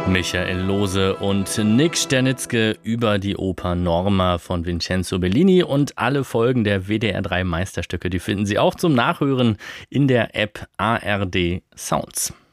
Michael Lohse und Nick Sternitzke über die Oper Norma von Vincenzo Bellini, und alle Folgen der WDR 3 Meisterstücke, die finden Sie auch zum Nachhören in der App ARD Sounds.